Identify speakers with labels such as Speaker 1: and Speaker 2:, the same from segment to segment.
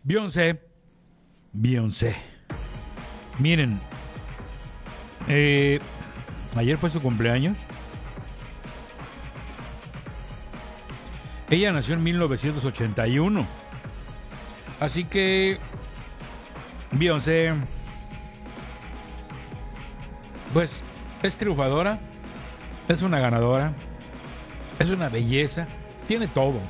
Speaker 1: Beyoncé. Miren, ayer fue su cumpleaños. Ella nació en 1981. Así que Beyoncé, pues, es triunfadora, es una ganadora, es una belleza, tiene todo.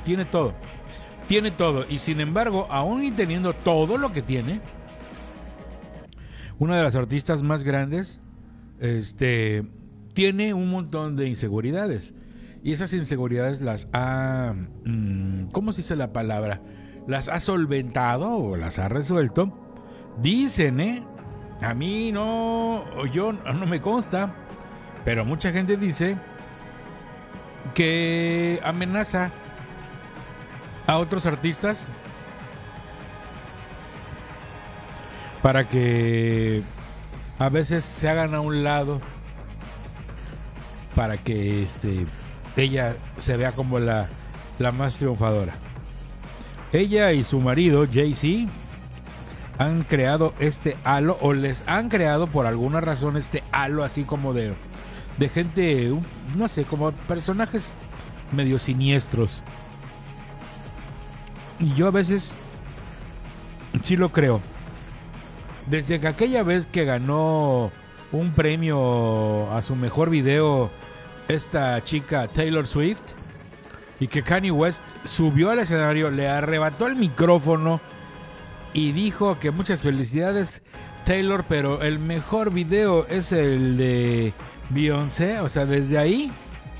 Speaker 1: Y sin embargo, aún y teniendo todo lo que tiene, una de las artistas más grandes, tiene un montón de inseguridades. Y esas inseguridades las ha, ¿cómo se dice la palabra? Las ha solventado o las ha resuelto. Dicen, a mí no me consta, pero mucha gente dice que amenaza a otros artistas para que a veces se hagan a un lado, para que ella se vea como la más triunfadora. Ella y su marido Jay-Z han creado este halo, o les han creado por alguna razón este halo así como de gente, no sé, como personajes medio siniestros. Y yo a veces sí lo creo. Desde que aquella vez que ganó un premio a su mejor video esta chica Taylor Swift, y que Kanye West subió al escenario, le arrebató el micrófono y dijo que muchas felicidades Taylor, pero el mejor video es el de Beyoncé. O sea, desde ahí,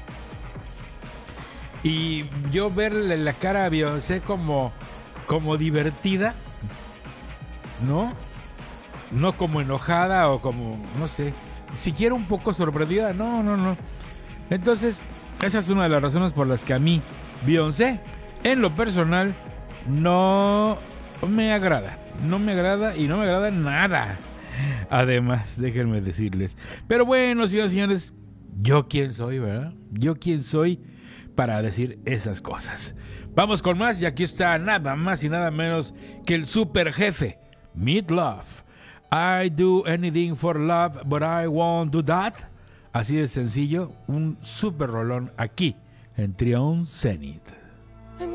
Speaker 1: y yo verle la cara a Beyoncé como divertida, no como enojada o como, no sé, siquiera un poco sorprendida, no. Entonces, esa es una de las razones por las que a mí Beyoncé, en lo personal, no me agrada y no me agrada nada. Además, déjenme decirles. Pero bueno, señores y señores, ¿yo quién soy, verdad? ¿Yo quién soy para decir esas cosas? Vamos con más, y aquí está nada más y nada menos que el super jefe, Meat Love. I do anything for love, but I won't do that. Así de sencillo, un super rolón aquí en Trion Zenith.